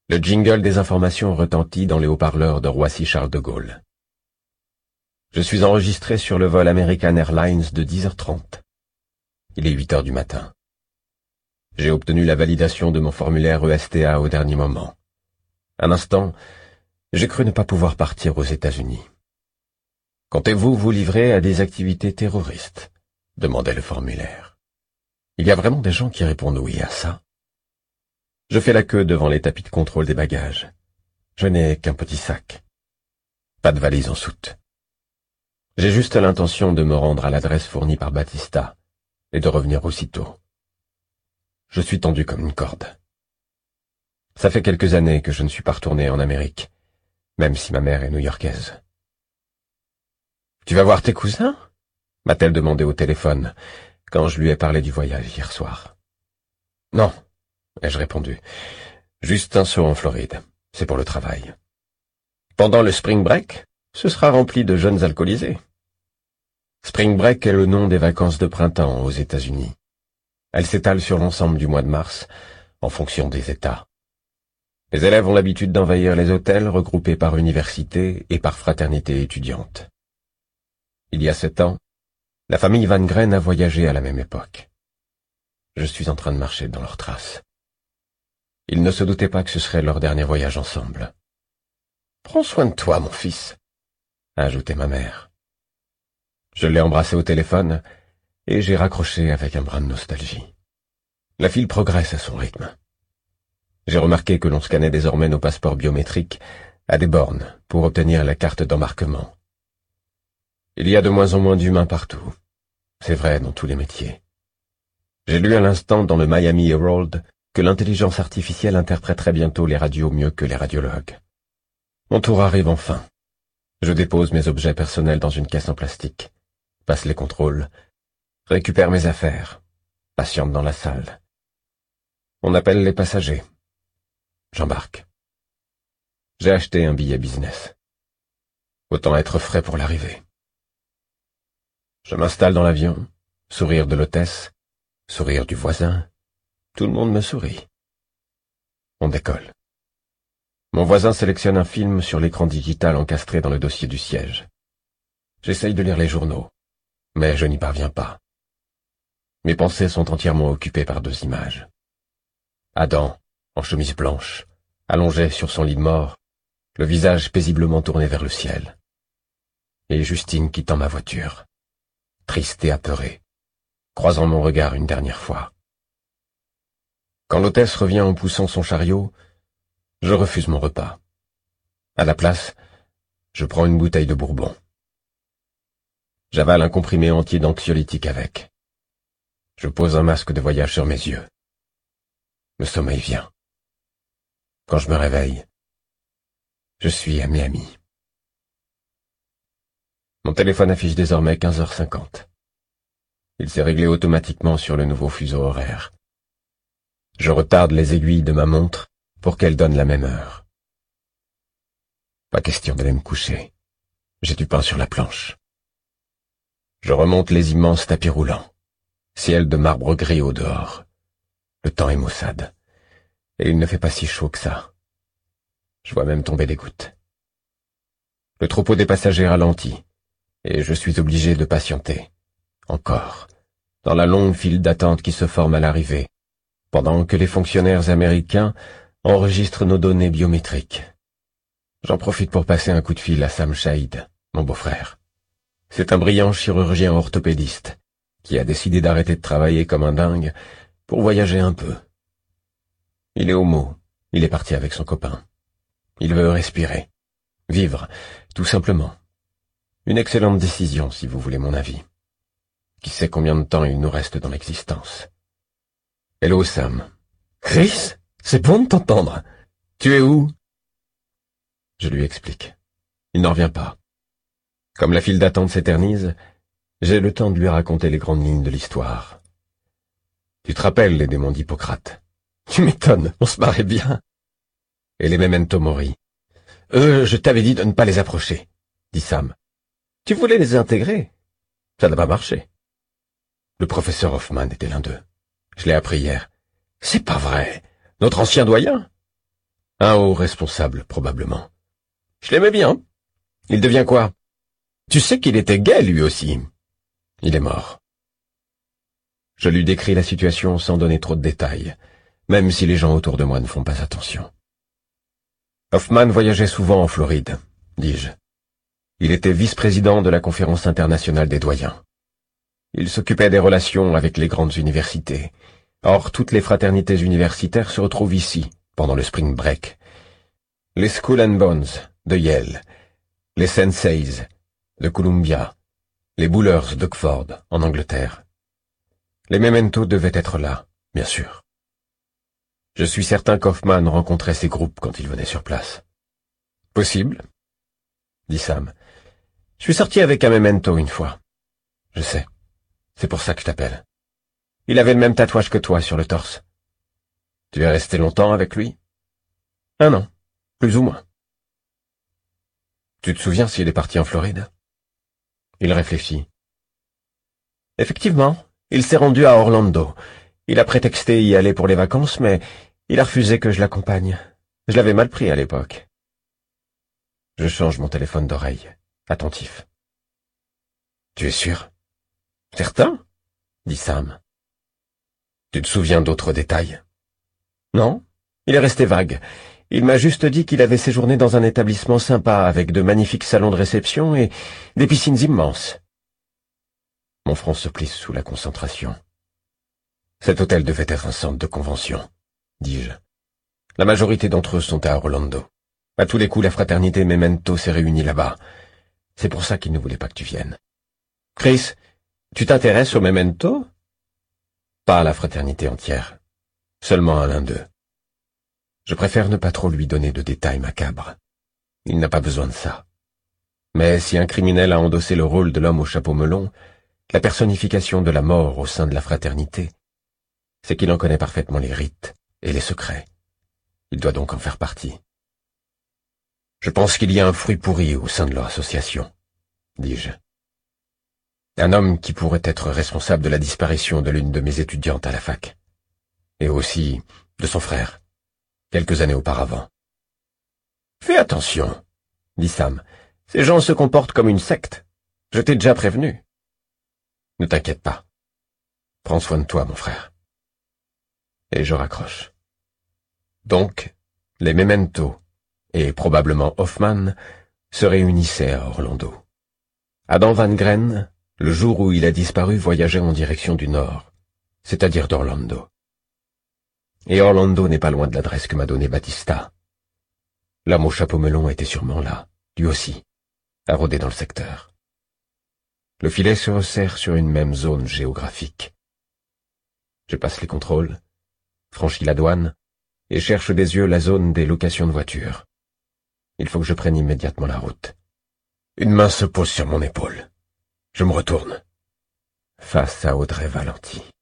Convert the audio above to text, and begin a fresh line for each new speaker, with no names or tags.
Le jingle des informations retentit dans les haut-parleurs de Roissy-Charles de Gaulle. Je suis enregistré sur le vol American Airlines de 10h30. Il est 8h du matin. J'ai obtenu la validation de mon formulaire ESTA au dernier moment. Un instant, j'ai cru ne pas pouvoir partir aux États-Unis. « Comptez-vous vous livrer à des activités terroristes ?» demandait le formulaire. Il y a vraiment des gens qui répondent oui à ça. Je fais la queue devant les tapis de contrôle des bagages. Je n'ai qu'un petit sac. Pas de valise en soute. J'ai juste l'intention de me rendre à l'adresse fournie par Batista et de revenir aussitôt. Je suis tendu comme une corde. Ça fait quelques années que je ne suis pas retourné en Amérique, même si ma mère est new-yorkaise. « Tu vas voir tes cousins ?» m'a-t-elle demandé au téléphone quand je lui ai parlé du voyage hier soir. « Non », ai-je répondu. « Juste un saut en Floride. C'est pour le travail. » Pendant le spring break, ce sera rempli de jeunes alcoolisés. Spring break est le nom des vacances de printemps aux États-Unis. Elle s'étale sur l'ensemble du mois de mars, en fonction des États. Les élèves ont l'habitude d'envahir les hôtels regroupés par université et par fraternité étudiante. Il y a 7 ans, la famille Van Gren a voyagé à la même époque. Je suis en train de marcher dans leurs traces. Ils ne se doutaient pas que ce serait leur dernier voyage ensemble. « Prends soin de toi, mon fils », a ajouté ma mère. Je l'ai embrassé au téléphone et j'ai raccroché avec un brin de nostalgie. La file progresse à son rythme. J'ai remarqué que l'on scannait désormais nos passeports biométriques à des bornes pour obtenir la carte d'embarquement. Il y a de moins en moins d'humains partout. C'est vrai dans tous les métiers. J'ai lu à l'instant dans le Miami Herald que l'intelligence artificielle interpréterait bientôt les radios mieux que les radiologues. Mon tour arrive enfin. Je dépose mes objets personnels dans une caisse en plastique, passe les contrôles, récupère mes affaires, patiente dans la salle. On appelle les passagers. J'embarque. J'ai acheté un billet business. Autant être frais pour l'arrivée. Je m'installe dans l'avion, sourire de l'hôtesse, sourire du voisin. Tout le monde me sourit. On décolle. Mon voisin sélectionne un film sur l'écran digital encastré dans le dossier du siège. J'essaye de lire les journaux, mais je n'y parviens pas. Mes pensées sont entièrement occupées par 2 images. Adam, en chemise blanche, allongé sur son lit de mort, le visage paisiblement tourné vers le ciel. Et Justine quittant ma voiture, triste et apeurée, croisant mon regard une dernière fois. Quand l'hôtesse revient en poussant son chariot, je refuse mon repas. À la place, je prends une bouteille de bourbon. J'avale un comprimé entier d'anxiolytique avec. Je pose un masque de voyage sur mes yeux. Le sommeil vient. Quand je me réveille, je suis à Miami. Mon téléphone affiche désormais 15h50. Il s'est réglé automatiquement sur le nouveau fuseau horaire. Je retarde les aiguilles de ma montre pour qu'elle donne la même heure. Pas question d'aller me coucher. J'ai du pain sur la planche. Je remonte les immenses tapis roulants. Ciel de marbre gris au dehors. Le temps est maussade. Et il ne fait pas si chaud que ça. Je vois même tomber des gouttes. Le troupeau des passagers ralentit, et je suis obligé de patienter. Encore, dans la longue file d'attente qui se forme à l'arrivée, pendant que les fonctionnaires américains enregistrent nos données biométriques. J'en profite pour passer un coup de fil à Sam Shahid, mon beau-frère. C'est un brillant chirurgien orthopédiste qui a décidé d'arrêter de travailler comme un dingue pour voyager un peu. Il est homo, il est parti avec son copain. Il veut respirer, vivre, tout simplement. Une excellente décision, si vous voulez mon avis. Qui sait combien de temps il nous reste dans l'existence. Hello Sam. Chris, c'est bon de t'entendre. Tu es où? Je lui explique. Il n'en revient pas. Comme la file d'attente s'éternise, j'ai le temps de lui raconter les grandes lignes de l'histoire. Tu te rappelles les démons d'Hippocrate? Tu m'étonnes, on se marrait bien. Et les memento mori. Je t'avais dit de ne pas les approcher, dit Sam. Tu voulais les intégrer? Ça n'a pas marché. Le professeur Hoffman était l'un d'eux. Je l'ai appris hier. C'est pas vrai. Notre ancien doyen? Un haut responsable, probablement. Je l'aimais bien. Il devient quoi? Tu sais qu'il était gay, lui aussi. Il est mort. Je lui décris la situation sans donner trop de détails, même si les gens autour de moi ne font pas attention. Hoffman voyageait souvent en Floride, dis-je. Il était vice-président de la Conférence internationale des doyens. Il s'occupait des relations avec les grandes universités. Or, toutes les fraternités universitaires se retrouvent ici, pendant le spring break. Les Skull and Bones de Yale, les Senseis de Columbia, les Bullers d'Oxford, en Angleterre. Les Memento devaient être là, bien sûr. Je suis certain qu'Hoffman rencontrait ces groupes quand il venait sur place. Possible, dit Sam. Je suis sorti avec un Memento une fois. Je sais. C'est pour ça que je t'appelle. Il avait le même tatouage que toi sur le torse. Tu es resté longtemps avec lui? 1 an, plus ou moins. Tu te souviens s'il est parti en Floride? Il réfléchit. Effectivement, il s'est rendu à Orlando. Il a prétexté y aller pour les vacances, mais il a refusé que je l'accompagne. Je l'avais mal pris à l'époque. Je change mon téléphone d'oreille, attentif. Tu es sûr? Certain, dit Sam. Tu te souviens d'autres détails? Non, il est resté vague. Il m'a juste dit qu'il avait séjourné dans un établissement sympa avec de magnifiques salons de réception et des piscines immenses. Mon front se plisse sous la concentration. Cet hôtel devait être un centre de convention, dis-je. La majorité d'entre eux sont à Orlando. À tous les coups, la fraternité Memento s'est réunie là-bas. C'est pour ça qu'ils ne voulaient pas que tu viennes. Chris, tu t'intéresses au Memento? Pas à la fraternité entière, seulement à l'un d'eux. Je préfère ne pas trop lui donner de détails macabres. Il n'a pas besoin de ça. Mais si un criminel a endossé le rôle de l'homme au chapeau melon, la personnification de la mort au sein de la fraternité, c'est qu'il en connaît parfaitement les rites et les secrets. Il doit donc en faire partie. Je pense qu'il y a un fruit pourri au sein de leur association, dis-je. Un homme qui pourrait être responsable de la disparition de l'une de mes étudiantes à la fac. Et aussi de son frère, quelques années auparavant. Fais attention, dit Sam. Ces gens se comportent comme une secte. Je t'ai déjà prévenu. Ne t'inquiète pas. Prends soin de toi, mon frère. Et je raccroche. Donc, les Memento, et probablement Hoffman, se réunissaient à Orlando. Adam Van Gren, le jour où il a disparu, voyageait en direction du nord, c'est-à-dire d'Orlando. Et Orlando n'est pas loin de l'adresse que m'a donnée Batista. L'homme au chapeau melon était sûrement là, lui aussi, à rôder dans le secteur. Le filet se resserre sur une même zone géographique. Je passe les contrôles, franchis la douane, et cherche des yeux la zone des locations de voitures. Il faut que je prenne immédiatement la route. Une main se pose sur mon épaule. Je me retourne, face à Audrey Valenti.